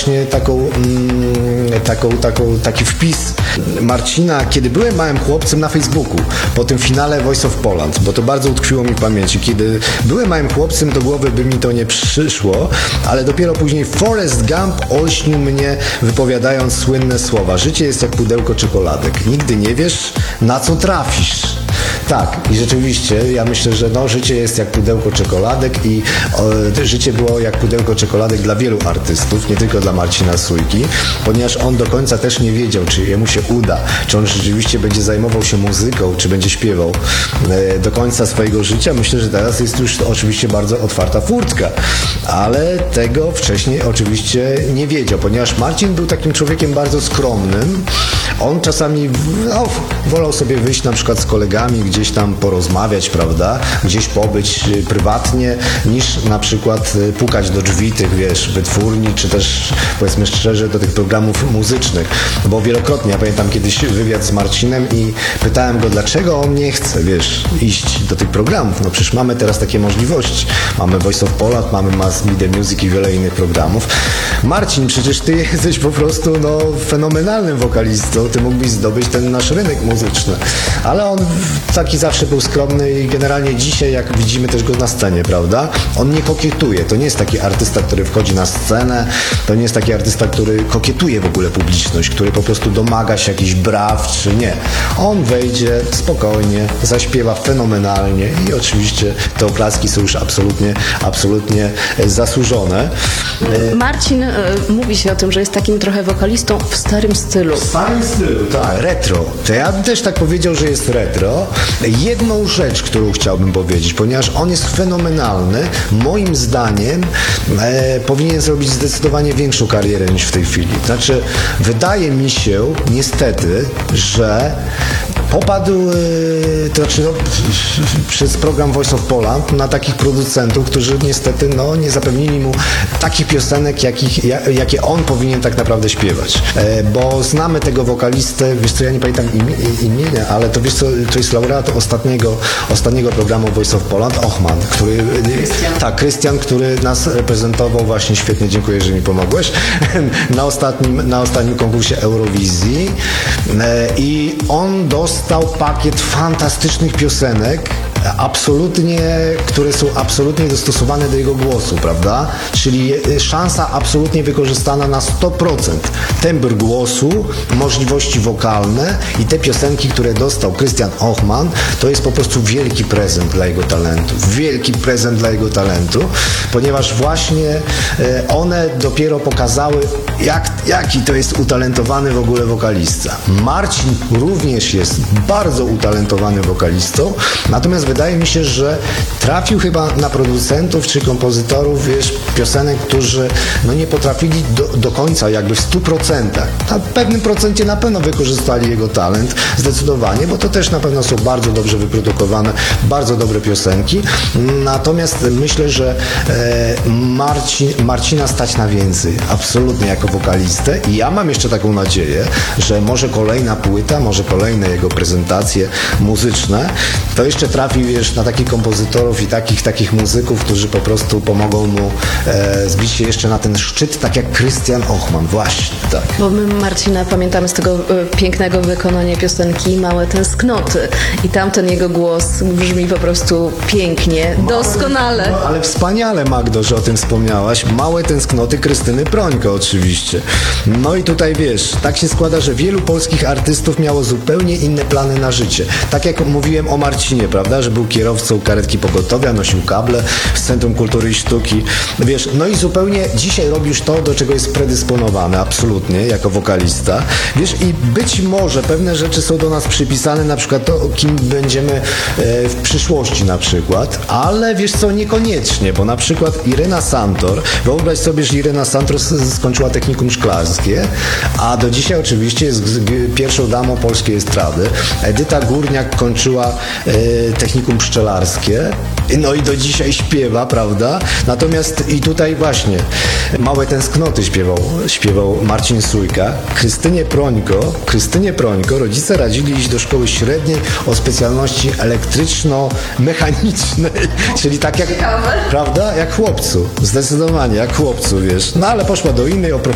taki wpis Marcina, kiedy byłem małym chłopcem na Facebooku, po tym finale Voice of Poland, bo to bardzo utkwiło mi w pamięci. Kiedy byłem małym chłopcem, do głowy by mi to nie przyszło, ale dopiero później Forrest Gump olśnił mnie, wypowiadając słynne słowa: życie jest jak pudełko czekoladek, nigdy nie wiesz, na co trafisz. Tak, i rzeczywiście ja myślę, że życie jest jak pudełko czekoladek i życie było jak pudełko czekoladek dla wielu artystów, nie tylko dla Marcina Sójki, ponieważ on do końca też nie wiedział, czy jemu się uda, czy on rzeczywiście będzie zajmował się muzyką, czy będzie śpiewał do końca swojego życia. Myślę, że teraz jest już oczywiście bardzo otwarta furtka, ale tego wcześniej oczywiście nie wiedział, ponieważ Marcin był takim człowiekiem bardzo skromnym. On czasami wolał sobie wyjść na przykład z kolegami, gdzieś tam porozmawiać, prawda, gdzieś pobyć prywatnie, niż na przykład pukać do drzwi tych, wytwórni, czy też, powiedzmy szczerze, do tych programów muzycznych. Bo wielokrotnie, ja pamiętam kiedyś wywiad z Marcinem i pytałem go, dlaczego on nie chce, iść do tych programów. No przecież mamy teraz takie możliwości. Mamy Voice of Poland, mamy Mass Media Music i wiele innych programów. Marcin, przecież ty jesteś po prostu, fenomenalnym wokalistą, ty mógłbyś zdobyć ten nasz rynek muzyczny. Ale on taki zawsze był skromny i generalnie dzisiaj, jak widzimy też go na scenie, prawda? On nie kokietuje. To nie jest taki artysta, który wchodzi na scenę, to nie jest taki artysta, który kokietuje w ogóle publiczność, który po prostu domaga się jakichś braw, czy nie. On wejdzie spokojnie, zaśpiewa fenomenalnie i oczywiście te oklaski są już absolutnie zasłużone. Marcin, mówi się o tym, że jest takim trochę wokalistą w starym stylu. W starym stylu, tak. Retro. To ja bym też tak powiedział, że jest retro. Jedną rzecz, którą chciałbym powiedzieć, ponieważ on jest fenomenalny, moim zdaniem powinien zrobić zdecydowanie większą karierę niż w tej chwili. Znaczy, wydaje mi się niestety, że popadł przez program Voice of Poland na takich producentów, którzy niestety nie zapewnili mu takich piosenek, jakie on powinien tak naprawdę śpiewać. Bo znamy tego wokalistę, ja nie pamiętam imienia, ale to to jest laureat ostatniego programu Voice of Poland, Ochman, Krystian, który nas reprezentował właśnie świetnie, dziękuję, że mi pomogłeś, na ostatnim konkursie Eurowizji i on dostał pakiet fantastycznych piosenek, które są absolutnie dostosowane do jego głosu, prawda? Czyli szansa absolutnie wykorzystana na 100%. Tembr głosu, możliwości wokalne i te piosenki, które dostał Krystian Ochman, to jest po prostu wielki prezent dla jego talentu. Wielki prezent dla jego talentu, ponieważ właśnie one dopiero pokazały, jaki to jest utalentowany w ogóle wokalista. Marcin również jest bardzo utalentowany wokalistą, natomiast wydaje mi się, że trafił chyba na producentów czy kompozytorów, piosenek, którzy nie potrafili do końca, jakby w 100%. Na pewnym procencie na pewno wykorzystali jego talent, zdecydowanie, bo to też na pewno są bardzo dobrze wyprodukowane, bardzo dobre piosenki. Natomiast myślę, że Marcina stać na więcej, absolutnie jako wokalistę i ja mam jeszcze taką nadzieję, że może kolejna płyta, może kolejne jego prezentacje muzyczne, to jeszcze trafi, na takich kompozytorów i takich muzyków, którzy po prostu pomogą mu zbić się jeszcze na ten szczyt, tak jak Krystian Ochman, właśnie, tak. Bo my Marcina pamiętamy z tego pięknego wykonania piosenki Małe tęsknoty i tamten jego głos brzmi po prostu pięknie, doskonale. Ale wspaniale, Magdo, że o tym wspomniałaś. Małe tęsknoty Krystyny Prońko oczywiście. No i tutaj tak się składa, że wielu polskich artystów miało zupełnie inne plany na życie. Tak jak mówiłem o Marcinie, prawda, że był kierowcą karetki pogotowia, nosił kable w Centrum Kultury i Sztuki. I zupełnie dzisiaj robi już to, do czego jest predysponowany, absolutnie, jako wokalista. I być może pewne rzeczy są do nas przypisane, na przykład to, kim będziemy w przyszłości na przykład, ale niekoniecznie, bo na przykład Irena Santor, wyobraź sobie, że Irena Santor skończyła technikum szklarskie, a do dzisiaj oczywiście jest pierwszą damą polskiej estrady. Edyta Górniak kończyła technikum pszczelarskie, i do dzisiaj śpiewa, prawda? Natomiast i tutaj właśnie Małe tęsknoty śpiewał Marcin Sójka. Krystynie Prońko rodzice radzili iść do szkoły średniej o specjalności elektryczno-mechanicznej, czyli tak jak, prawda? Jak chłopcu, zdecydowanie jak chłopcu, ale poszła do innej o